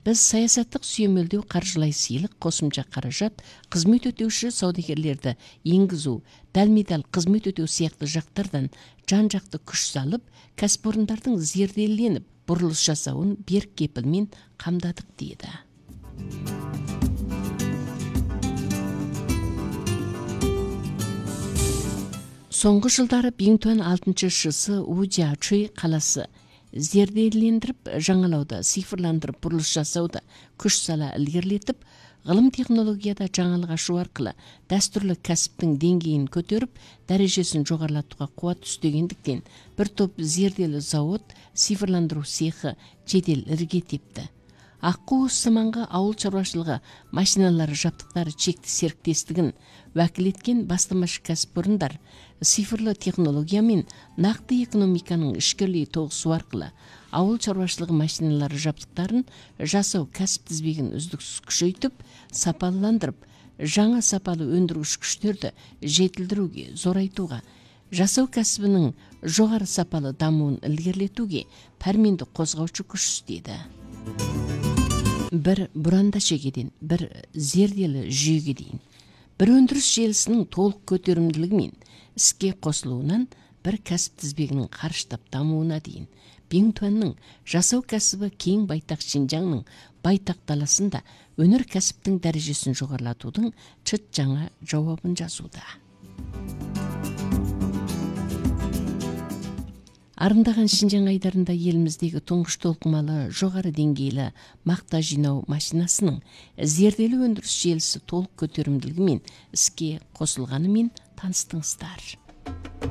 Біз саясаттық сүйемелдеу қаржылай сыйлық, қосымша қаражат, қызмет өтеуші саудагерлерді енгізу, дәлме-дәл қызмет өтеу сияқты жақтардан жан-жақты күш салып, кәсіпорындардың зерделеніп, бұрылыс жасауын берік кепілмен қамдадық дейді. Соңғы жылдары Бингтуан 6-шы шысы Удзячуй қаласы зерделендіріп, жаңалауды, цифрландырып, бұрылыс жасауды күш сала ілгерілетіп, ғылым технологияда жаңалық ашу арқылы дәстүрлі кәсіптің деңгейін көтеріп, дәрежесін жоғарылатуға қуат үстегендіктен бір топ зерделі зауыт, цифрландыру цехы жедел ірге тепті. Аққу Сыманға ауыл шаруашылығы машиналары жабдықтары шекті серіктестігін уәкіл еткен бастамашы кәсіпорындар цифрлы технология мен нақты экономиканың ішкерлей тоғысу арқылы ауыл шаруашылығы машиналары жабдықтарын жасау кәсіп тізбегін үздіксіз күшейтіп, сапаландырып, жаңа сапалы өндіргіш күштерді жетілдіруге, зорайтуға, жасау кәсібінің жоғары сапалы дамуын ілгерілетуге пәрменді қозғаушы күш істеді. Бір бұранда шегеден, бір зерделі жүйеге дейін, бір өндіріс желісінің толық көтерімділігімен іске қосылуынан бір кәсіп тізбегінің қарыштап дамуына дейін Бингтуанның жасау кәсібі кең байтақ Шинжаңның байтақ даласында өнер кәсіптің дәрежесін жоғарылатудың чыт жаңа жауабын жазуда. Арындаған Шинжаң айдарында еліміздегі тұңғыш толқымалы жоғары деңгейлі мақта жинау машинасының зерделі өндіріс желісі толық көтерімділігімен іске қосылғанымен таныстыңыздар.